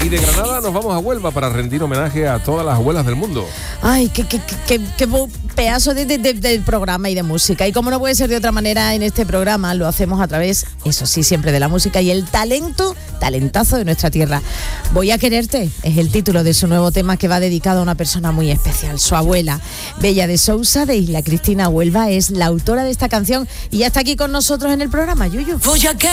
Y de Granada nos vamos a Huelva para rendir homenaje a todas las abuelas del mundo. Ay, qué pedazo de programa y de música. Y como no puede ser de otra manera, en este programa lo hacemos a través, eso sí, siempre de la música y el talentazo de nuestra tierra. Voy a quererte es el título de su nuevo tema, que va dedicado a una persona muy especial, su abuela. Bella de Sousa, de Isla Cristina, Huelva, es la autora de esta canción y ya está aquí con nosotros en el programa, Yuyu.